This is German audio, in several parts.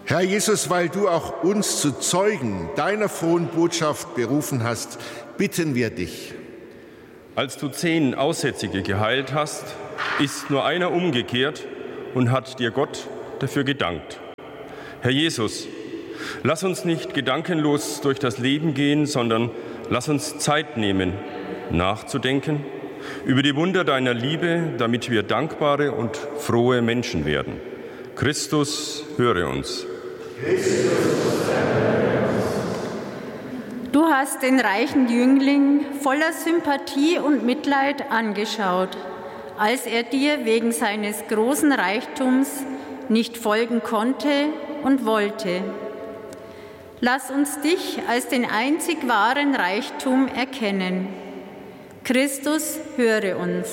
Herr Jesus, weil du auch uns zu Zeugen deiner frohen Botschaft berufen hast, bitten wir dich. Als du 10 Aussätzige geheilt hast, ist nur einer umgekehrt und hat dir Gott dafür gedankt. Herr Jesus, lass uns nicht gedankenlos durch das Leben gehen, sondern lass uns Zeit nehmen, nachzudenken über die Wunder deiner Liebe, damit wir dankbare und frohe Menschen werden. Christus, höre uns. Du hast den reichen Jüngling voller Sympathie und Mitleid angeschaut, als er dir wegen seines großen Reichtums nicht folgen konnte und wollte. Lass uns dich als den einzig wahren Reichtum erkennen. Christus, höre uns.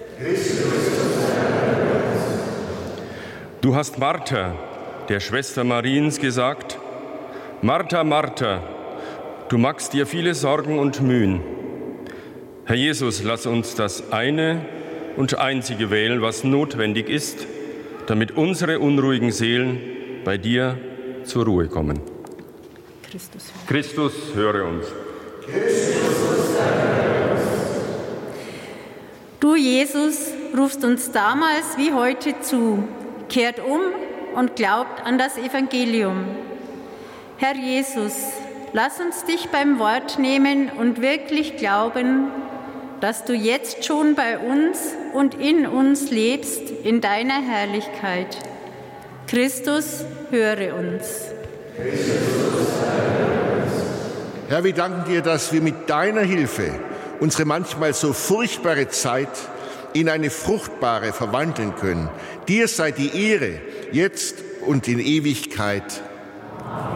Du hast Martha, der Schwester Mariens, gesagt: Martha, Martha, du machst dir viele Sorgen und Mühen. Herr Jesus, lass uns das eine und einzige wählen, was notwendig ist, damit unsere unruhigen Seelen bei dir zur Ruhe kommen. Christus, höre uns. Du, Jesus, rufst uns damals wie heute zu, kehrt um und glaubt an das Evangelium. Herr Jesus, lass uns dich beim Wort nehmen und wirklich glauben, dass du jetzt schon bei uns und in uns lebst in deiner Herrlichkeit. Christus, höre uns. Herr, wir danken dir, dass wir mit deiner Hilfe unsere manchmal so furchtbare Zeit in eine fruchtbare verwandeln können. Dir sei die Ehre, jetzt und in Ewigkeit.